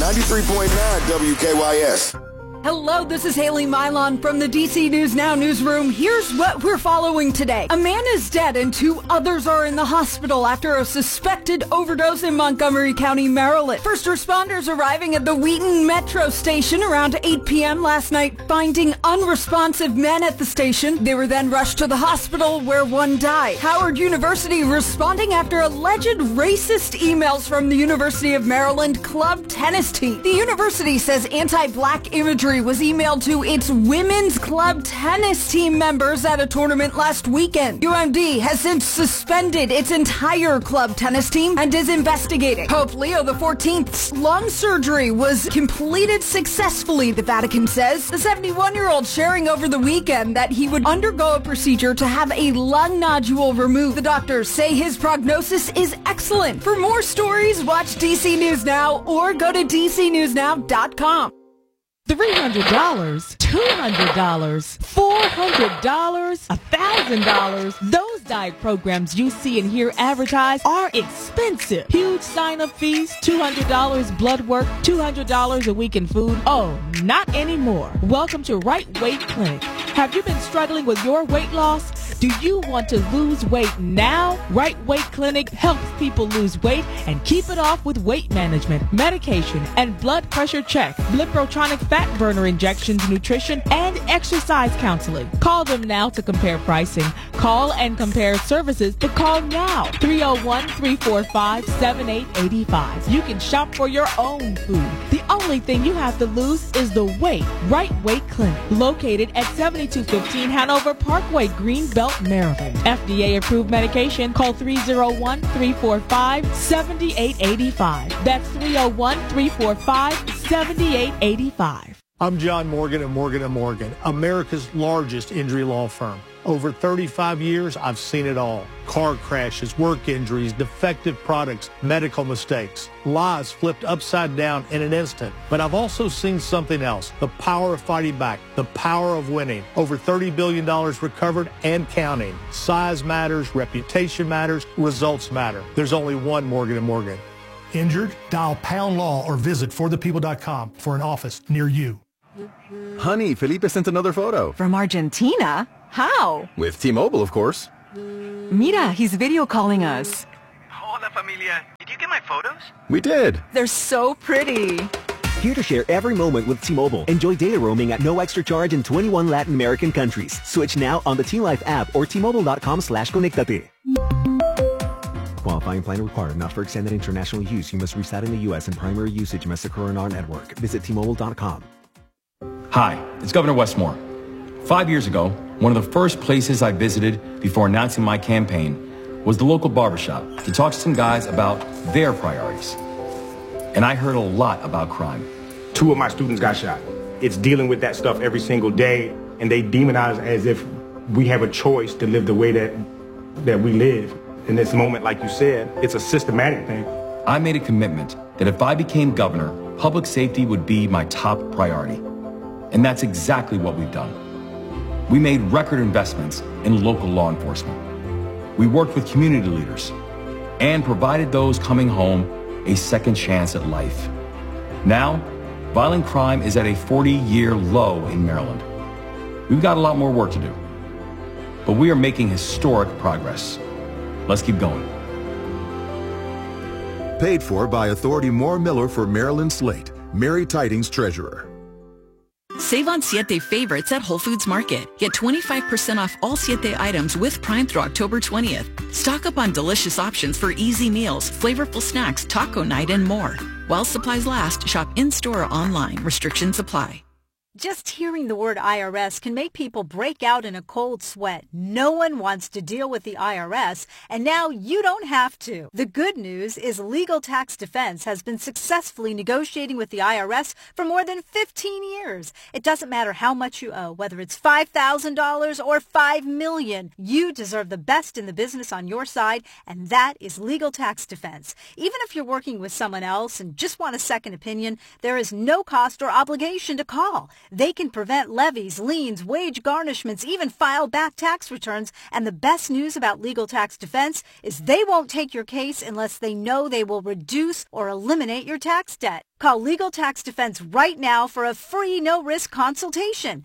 93.9 WKYS. Hello, this is Haley Milon from the DC News Now newsroom. Here's what we're following today. A man is dead and 2 others are in the hospital after a suspected overdose in Montgomery County, Maryland. First responders arriving at the Wheaton Metro station around 8 p.m. last night, finding unresponsive men at the station. They were then rushed to the hospital where 1 died. Howard University responding after alleged racist emails from the University of Maryland club tennis team. The university says anti-black imagery was emailed to its women's club tennis team members at a tournament last weekend. UMD has since suspended its entire club tennis team and is investigating. Pope Leo XIV's lung surgery was completed successfully, the Vatican says. The 71-year-old sharing over the weekend that he would undergo a procedure to have a lung nodule removed. The doctors say his prognosis is excellent. For more stories, watch DC News Now or go to dcnewsnow.com. $300, $200, $400, $1,000. Those diet programs you see and hear advertised are expensive. Huge sign-up fees, $200 blood work, $200 a week in food. Oh, not anymore. Welcome to Right Weight Clinic. Have you been struggling with your weight loss? Do you want to lose weight now? Right Weight Clinic helps people lose weight and keep it off with weight management, medication, and blood pressure check, Bliprotronic fat burner injections, nutrition, and exercise counseling. Call them now to compare pricing. Call and compare services, but call now. 301-345-7885. You can shop for your own food. The only thing you have to lose is the weight. Right Weight Clinic, located at 7215 Hanover Parkway, Greenbelt, Maryland. FDA approved medication. Call 301-345-7885. That's 301-345-7885. I'm John Morgan at Morgan & Morgan, America's largest injury law firm. Over 35 years, I've seen it all. Car crashes, work injuries, defective products, medical mistakes, lives flipped upside down in an instant. But I've also seen something else, the power of fighting back, the power of winning. Over $30 billion recovered and counting. Size matters, reputation matters, results matter. There's only one Morgan & Morgan. Injured? Dial pound law or visit forthepeople.com for an office near you. Honey, Felipe sent another photo. From Argentina? How? With T-Mobile, of course. Mira, he's video calling us. Hola, familia. Did you get my photos? We did. They're so pretty. Here to share every moment with T-Mobile. Enjoy data roaming at no extra charge in 21 Latin American countries. Switch now on the T-Life app or T-Mobile.com/conectate. Qualifying plan required. Not for extended international use. You must reside in the U.S. and primary usage must occur in our network. Visit T-Mobile.com. Hi, it's Governor Westmore. 5 years ago, one of the first places I visited before announcing my campaign was the local barbershop to talk to some guys about their priorities. And I heard a lot about crime. 2 of my students got shot. It's dealing with that stuff every single day, and they demonize as if we have a choice to live the way that we live. In this moment, like you said, it's a systematic thing. I made a commitment that if I became governor, public safety would be my top priority. And that's exactly what we've done. We made record investments in local law enforcement. We worked with community leaders and provided those coming home a second chance at life. Now, violent crime is at a 40-year low in Maryland. We've got a lot more work to do, but we are making historic progress. Let's keep going. Paid for by Authority Moore Miller for Maryland Slate. Mary Tidings, Treasurer. Save on Siete favorites at Whole Foods Market. Get 25% off all Siete items with Prime through October 20th. Stock up on delicious options for easy meals, flavorful snacks, taco night, and more. While supplies last, shop in-store or online. Restrictions apply. Just hearing the word IRS can make people break out in a cold sweat. No one wants to deal with the IRS, and now you don't have to. The good news is Legal Tax Defense has been successfully negotiating with the IRS for more than 15 years. It doesn't matter how much you owe, whether it's $5,000 or $5 million. You deserve the best in the business on your side, and that is Legal Tax Defense. Even if you're working with someone else and just want a second opinion, there is no cost or obligation to call. They can prevent levies, liens, wage garnishments, even file back tax returns. And the best news about Legal Tax Defense is they won't take your case unless they know they will reduce or eliminate your tax debt. Call Legal Tax Defense right now for a free no-risk consultation.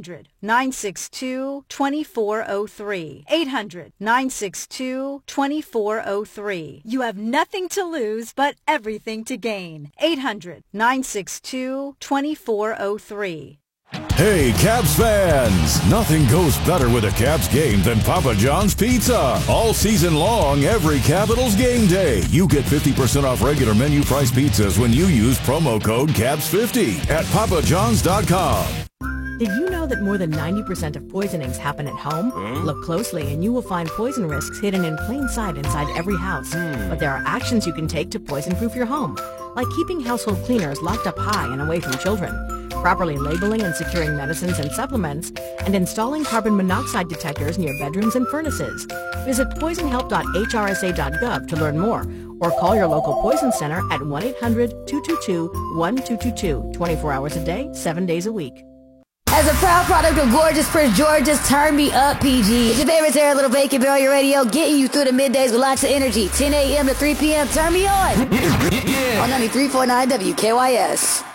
800-962-2403. 800-962-2403. You have nothing to lose but everything to gain. 800-962-2403. Hey, Cavs fans! Nothing goes better with a Cavs game than Papa John's Pizza. All season long, every Capitals game day, you get 50% off regular menu price pizzas when you use promo code CAVS50 at papajohns.com. Did you know that more than 90% of poisonings happen at home? Look closely and you will find poison risks hidden in plain sight inside every house. But there are actions you can take to poison-proof your home, like keeping household cleaners locked up high and away from children, properly labeling and securing medicines and supplements, and installing carbon monoxide detectors near bedrooms and furnaces. Visit poisonhelp.hrsa.gov to learn more, or call your local poison center at 1-800-222-1222, 24 hours a day, 7 days a week. As a proud product of gorgeous Prince George's Turn Me Up PG. It's your favorite Sarah Little Bacon Bell, your radio, getting you through the middays with lots of energy. 10 a.m. to 3 p.m. Turn me on. On 93.9 WKYS.